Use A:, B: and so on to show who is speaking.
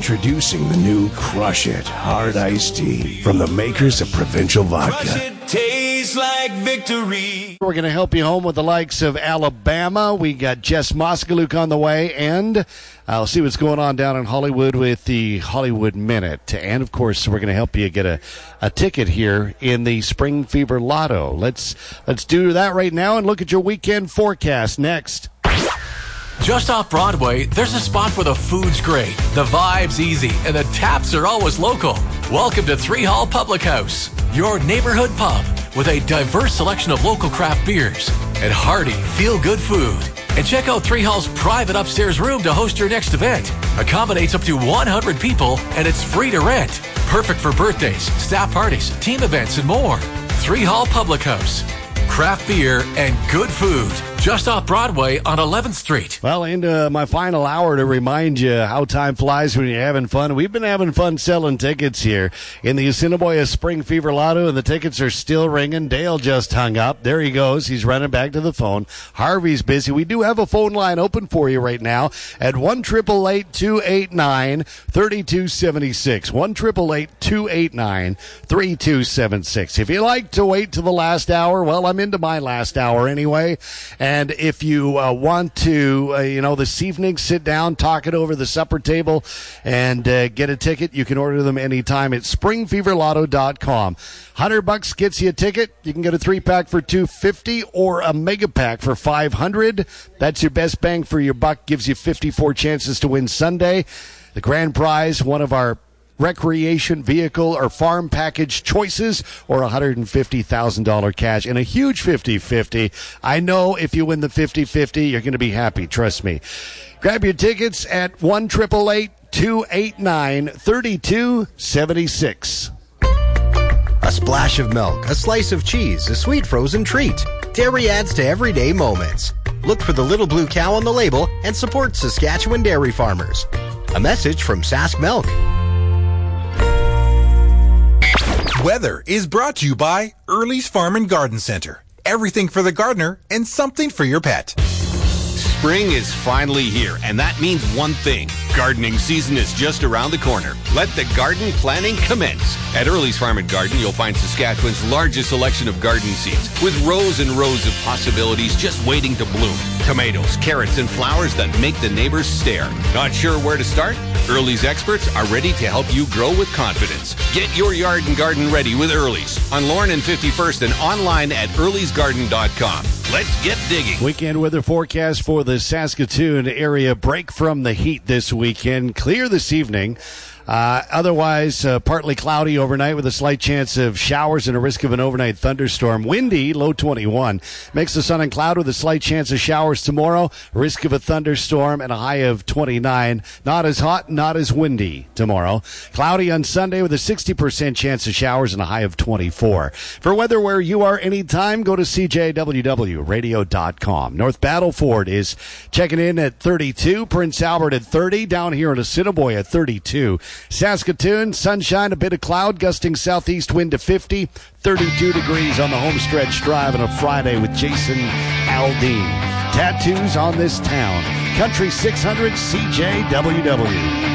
A: Introducing the new Crush It Hard Iced Tea from the makers of Provincial Vodka.
B: Crush it, tastes like victory.
C: We're going to help you home with the likes of Alabama. We got Jess Moskaluk on the way, and I'll see what's going on down in Hollywood with the Hollywood Minute. And, of course, we're going to help you get a ticket here in the Spring Fever Lotto. Let's do that right now and look at your weekend forecast next.
D: Just off Broadway, there's a spot where the food's great, the vibe's easy, and the taps are always local. Welcome to Three Hall Public House, your neighborhood pub with a diverse selection of local craft beers and hearty, feel-good food. And check out Three Hall's private upstairs room to host your next event. Accommodates up to 100 people, and it's free to rent. Perfect for birthdays, staff parties, team events, and more. Three Hall Public House. Craft beer and good food. Just off Broadway on 11th Street.
C: Well, into my final hour to remind you how time flies when you're having fun. We've been having fun selling tickets here in the Assiniboia Spring Fever Lotto, and the tickets are still ringing. Dale just hung up. There he goes. He's running back to the phone. Harvey's busy. We do have a phone line open for you right now at 1-888-289-3276. 1-888-289-3276. If you like to wait till the last hour, well, I'm into my last hour anyway. And if you want to, this evening, sit down, talk it over the supper table, and get a ticket, you can order them anytime at springfeverlotto.com. $100 gets you a ticket. You can get a 3-pack for $250 or a mega pack for $500. That's your best bang for your buck. Gives you 54 chances to win Sunday. The grand prize, one of our recreation vehicle or farm package choices, or $150,000 cash and a huge 50-50. I know if you win the 50-50, you're going to be happy. Trust me. Grab your tickets at 1-888-289-3276.
E: A splash of milk, a slice of cheese, a sweet frozen treat. Dairy adds to everyday moments. Look for the little blue cow on the label and support Saskatchewan dairy farmers. A message from Sask Milk.
F: Weather is brought to you by Early's Farm and Garden Center. Everything for the gardener and something for your pet.
G: Spring is finally here, and that means one thing. Gardening season is just around the corner. Let the garden planning commence. At Early's Farm and Garden, you'll find Saskatchewan's largest selection of garden seeds, with rows and rows of possibilities just waiting to bloom. Tomatoes, carrots, and flowers that make the neighbors stare. Not sure where to start? Early's experts are ready to help you grow with confidence. Get your yard and garden ready with Early's on Lorne and 51st and online at earlysgarden.com. Let's get digging.
C: Weekend weather forecast for the Saskatoon area. Break from the heat this weekend. Clear this evening. Otherwise, partly cloudy overnight with a slight chance of showers and a risk of an overnight thunderstorm. Windy, low 21. Mix of sun and cloud with a slight chance of showers tomorrow. Risk of a thunderstorm and a high of 29. Not as hot, not as windy tomorrow. Cloudy on Sunday with a 60% chance of showers and a high of 24. For weather where you are anytime, go to CJWWradio.com. North Battleford is checking in at 32. Prince Albert at 30. Down here in Assiniboia at 32. Saskatoon, sunshine, a bit of cloud, gusting southeast wind to 50, 32 degrees on the homestretch drive on a Friday with Jason Aldean. Tattoos on this town. Country 600 CJWW.